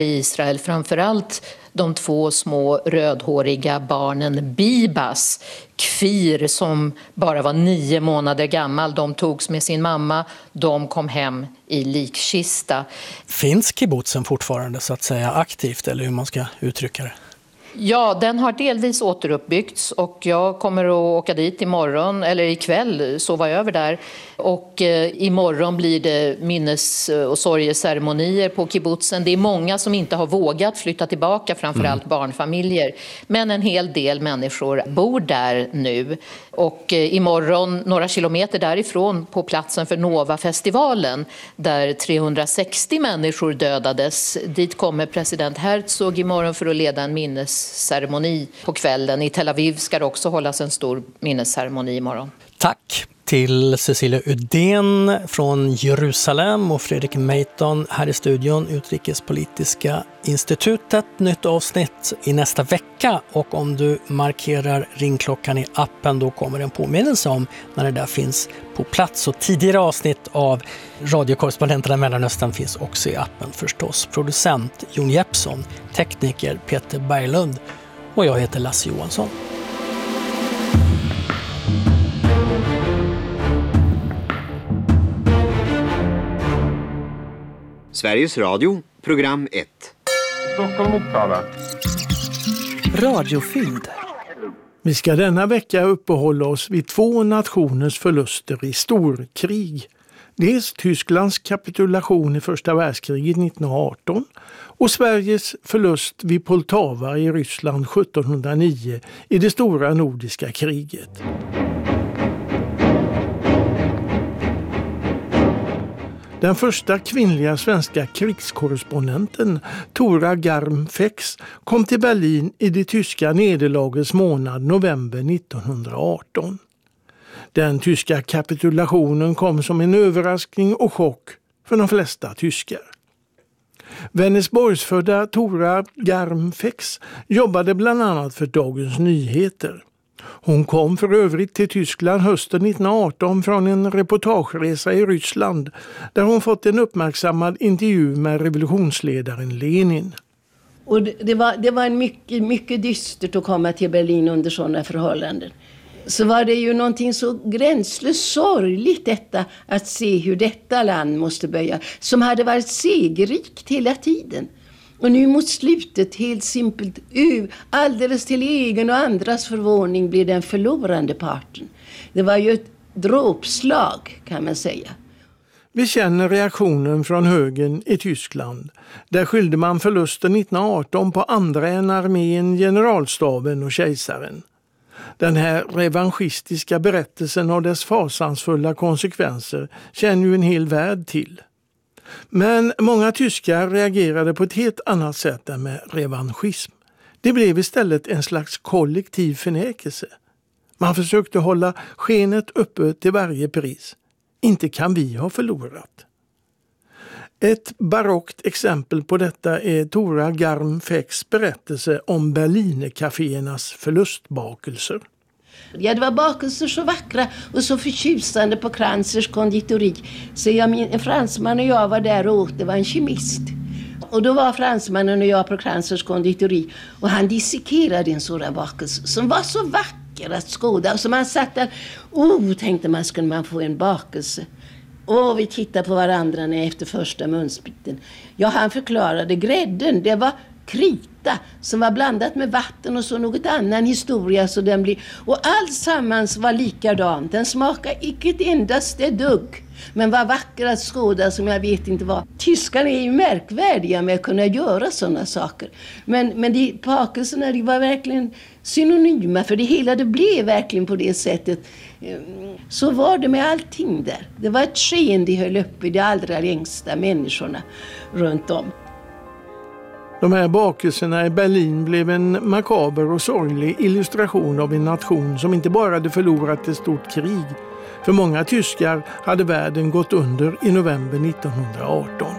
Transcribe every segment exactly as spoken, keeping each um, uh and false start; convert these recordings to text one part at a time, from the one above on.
i Israel, framförallt de två små rödhåriga barnen Bibas, Kfir som bara var nio månader gammal. De togs med sin mamma, de kom hem i likkista. Finns kibbutzen fortfarande så att säga aktivt, eller hur man ska uttrycka det? Ja, den har delvis återuppbyggts och jag kommer att åka dit imorgon, eller ikväll, sova över där. Och eh, imorgon blir det minnes- och sorgeceremonier på kibbutzen. Det är många som inte har vågat flytta tillbaka, framförallt mm. barnfamiljer. Men en hel del människor bor där nu. Och eh, imorgon, några kilometer därifrån, på platsen för Nova-festivalen, där trehundrasextio människor dödades. Dit kommer president Herzog imorgon för att leda en minnesceremoni på kvällen. I Tel Aviv ska det också hållas en stor minnesceremoni imorgon. Tack till Cecilia Udén från Jerusalem och Fredrik Meiton här i studion, Utrikespolitiska institutet. Nytt avsnitt i nästa vecka, och om du markerar ringklockan i appen då kommer en påminnelse om när det där finns på plats. Och tidigare avsnitt av radiokorrespondenterna i Mellanöstern finns också i appen förstås. Producent Jon Jeppsson, tekniker Peter Berglund och jag heter Lasse Johansson. Sveriges Radio, program ett. Stockholm Uppsala. Radiofynd. Vi ska denna vecka uppehålla oss vid två nationers förluster i storkrig. Dels Tysklands kapitulation i första världskriget nittonhundraarton och Sveriges förlust vid Poltava i Ryssland sjuttonhundranio i det stora nordiska kriget. Den första kvinnliga svenska krigskorrespondenten, Tora Garm-Fex, kom till Berlin i det tyska nederlagets månad november nittonhundraarton. Den tyska kapitulationen kom som en överraskning och chock för de flesta tyskar. Vänersborgsfödda Tora Garm-Fex jobbade bland annat för Dagens Nyheter. Hon kom för övrigt till Tyskland hösten nittonhundraarton från en reportageresa i Ryssland där hon fått en uppmärksammad intervju med revolutionsledaren Lenin. Och det, det, var, det var en mycket, mycket dystert att komma till Berlin under sådana förhållanden. Så var det ju någonting så gränslöst sorgligt detta att se hur detta land måste böja, som hade varit segerrikt hela tiden. Och nu mot slutet, helt simpelt, alldeles till egen och andras förvåning, blir den förlorande parten. Det var ju ett dråpslag, kan man säga. Vi känner reaktionen från högern i Tyskland. Där skyllde man förlusten nittonhundraarton på andra än armén, generalstaben och kejsaren. Den här revanschistiska berättelsen och dess fasansfulla konsekvenser känner ju en hel värld till. Men många tyskar reagerade på ett helt annat sätt än med revanschism. Det blev istället en slags kollektiv förnekelse. Man försökte hålla skenet uppe till varje pris. Inte kan vi ha förlorat. Ett barockt exempel på detta är Tora Garm-Fex berättelse om Berlinercaféernas förlustbakelser. Ja, det var bakelser så vackra och så förtjusande på Kranzers konditori. Så jag, en fransman och jag var där och åt, det var en kemist. Och då var fransmannen och jag på Kranzers konditori och han dissekerade en sådan bakelse som var så vacker att skåda. Och så man satt där, oh, tänkte man, skulle man få en bakelse. Och vi tittade på varandra när efter första munsbiten. Ja, han förklarade grädden, det var krita som var blandat med vatten och så något annan historia. Så den blir, och allsammans var likadant. Den smakade icke ett endaste dugg. Men var vacker att skåda som jag vet inte vad. Tyskarna är ju märkvärdiga med att kunna göra sådana saker. Men, men de bakelserna, de var verkligen synonyma för det hela. Det blev verkligen på det sättet. Så var det med allting där. Det var ett sken de höll uppe i de allra längsta människorna runt om. De här bakelserna i Berlin blev en makaber och sorglig illustration av en nation som inte bara hade förlorat ett stort krig. För många tyskar hade världen gått under i november nittonhundraarton.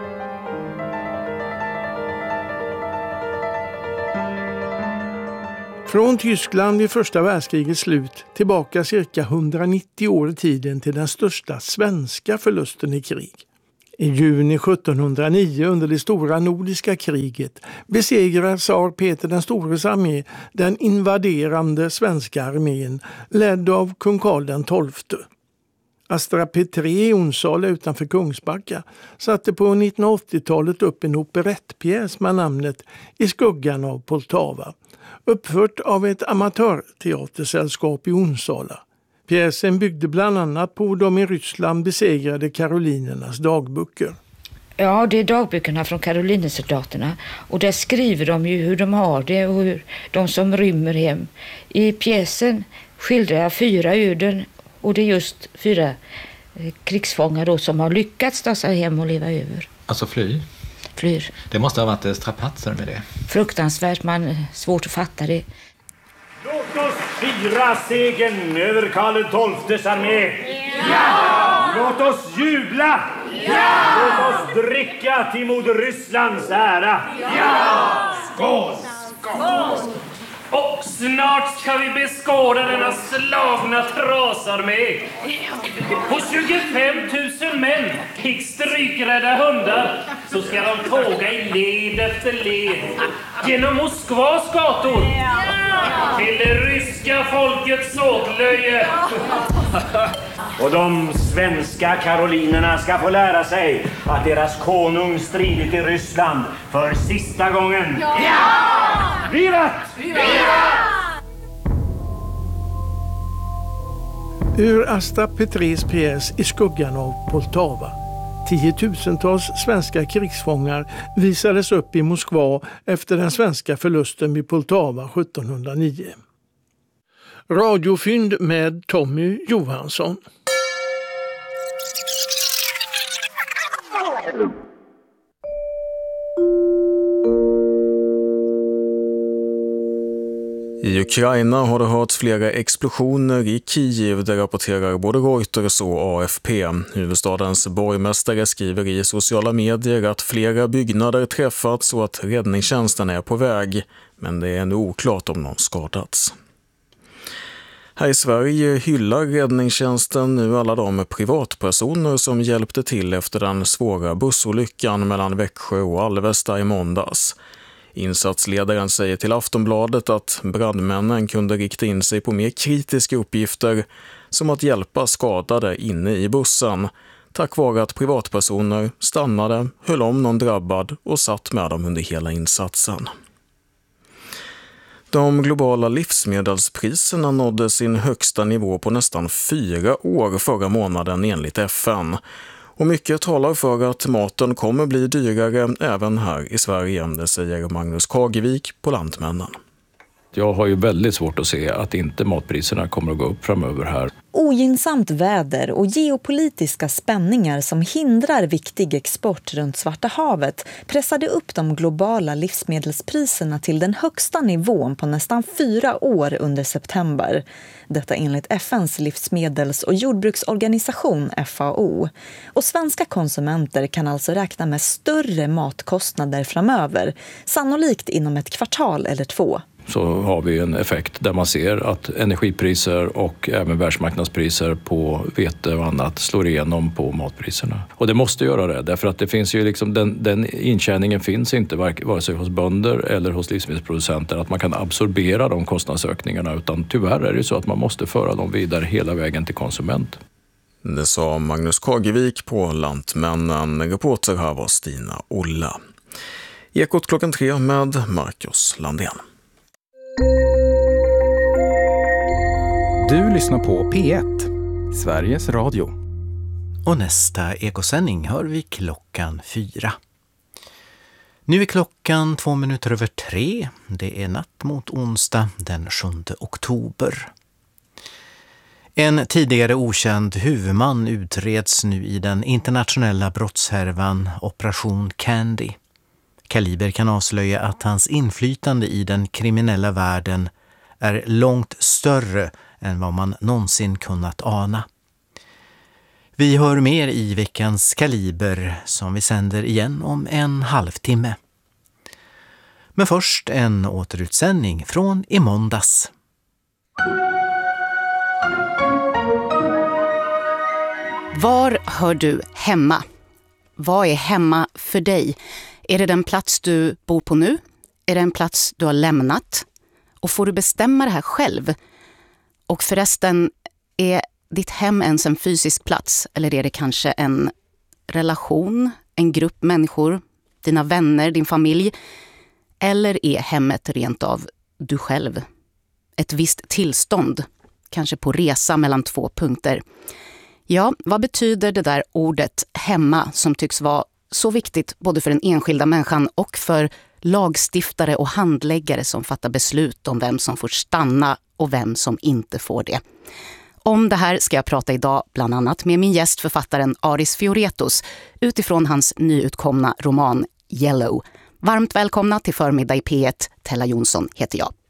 Från Tyskland vid första världskrigets slut tillbaka cirka hundranittio år i tiden till den största svenska förlusten i krig. I juni sjuttonhundranio under det stora nordiska kriget besegrar tsar Peter den stores armé den invaderande svenska armén ledd av kung Karl den tolfte. Astra Petré i Onsala utanför Kungsbacka satte på nittonhundraåttiotalet upp en operettpjäs med namnet I skuggan av Poltava, uppfört av ett amatörteatersällskap i Onsala. Pjäsen byggde bland annat på de i Ryssland besegrade karolinernas dagböcker. Ja, det är dagböckerna från karolinersoldaterna. Och där skriver de ju hur de har det och hur de som rymmer hem. I pjäsen skildrar jag fyra öden och det är just fyra krigsfångar då som har lyckats ta sig hem och leva över. Alltså fly? Flyr. Det måste ha varit strapatser med det. Fruktansvärt, man svårt att fatta det. Låt oss fira segern över Karl den tolftes armé. Ja! Låt oss jubla. Ja! Låt oss dricka till moder Rysslands ära. Ja! Skål! Skål! Och snart ska vi beskåda denna slagna trasarmé. På tjugofem tusen män, fick strykrädda hundar, så ska de tåga i led efter led genom Moskvas gator till det ryska folkets såglöje. Och de svenska karolinerna ska få lära sig att deras konung stridit i Ryssland för sista gången. Ja! Vivat! Vivat! Ur Astra Petrés pjäs I skuggan av Poltava. Tiotusentals svenska krigsfångar visades upp i Moskva efter den svenska förlusten vid Poltava sjuttonhundranio. Radiofynd med Tommy Johansson. I Ukraina har det hörts flera explosioner i Kiev, där rapporterar både Reuters och A F P. Huvudstadens borgmästare skriver i sociala medier att flera byggnader träffats och att räddningstjänsten är på väg, men det är ännu oklart om någon skadats. Här i Sverige hyllar räddningstjänsten nu alla de privatpersoner som hjälpte till efter den svåra bussolyckan mellan Växjö och Alvesta i måndags. Insatsledaren säger till Aftonbladet att brandmännen kunde rikta in sig på mer kritiska uppgifter, som att hjälpa skadade inne i bussen, tack vare att privatpersoner stannade, höll om någon drabbad och satt med dem under hela insatsen. De globala livsmedelspriserna nådde sin högsta nivå på nästan fyra år förra månaden enligt F N. Och mycket talar för att maten kommer bli dyrare även här i Sverige, det säger Magnus Kagevik på Lantmännen. Jag har ju väldigt svårt att se att inte matpriserna kommer att gå upp framöver här. Ogynnsamt väder och geopolitiska spänningar som hindrar viktig export runt Svarta havet pressade upp de globala livsmedelspriserna till den högsta nivån på nästan fyra år under september. Detta enligt F N:s livsmedels- och jordbruksorganisation F A O. Och svenska konsumenter kan alltså räkna med större matkostnader framöver, sannolikt inom ett kvartal eller två. Så har vi en effekt där man ser att energipriser och även världsmarknadspriser på vete och annat slår igenom på matpriserna. Och det måste göra det, därför att det finns ju liksom, den, den intjäningen finns inte vare sig hos bönder eller hos livsmedelsproducenter att man kan absorbera de kostnadsökningarna, utan tyvärr är det så att man måste föra dem vidare hela vägen till konsument. Det sa Magnus Kagevik på Lantmännen. Reporter här var Stina Olla. Ekot klockan tre med Marcus Landén. Du lyssnar på P ett, Sveriges Radio. Och nästa ekosändning hör vi klockan fyra. Nu är klockan två minuter över tre. Det är natt mot onsdag den sjunde oktober. En tidigare okänd huvudman utreds nu i den internationella brottshärvan Operation Candy. Kaliber kan avslöja att hans inflytande i den kriminella världen är långt större än vad man någonsin kunnat ana. Vi hör mer i veckans Kaliber som vi sänder igen om en halvtimme. Men först en återutsändning från i måndags. Var hör du hemma? Vad är hemma för dig? Är det den plats du bor på nu? Är det en plats du har lämnat? Och får du bestämma det här själv? Och förresten, är ditt hem ens en fysisk plats? Eller är det kanske en relation, en grupp människor, dina vänner, din familj? Eller är hemmet rent av du själv? Ett visst tillstånd, kanske på resa mellan två punkter. Ja, vad betyder det där ordet hemma som tycks vara så viktigt både för den enskilda människan och för lagstiftare och handläggare som fattar beslut om vem som får stanna och vem som inte får det? Om det här ska jag prata idag bland annat med min gäst, författaren Aris Fioretos, utifrån hans nyutkomna roman Yellow. Varmt välkomna till Förmiddag i P ett. Tella Jonsson heter jag.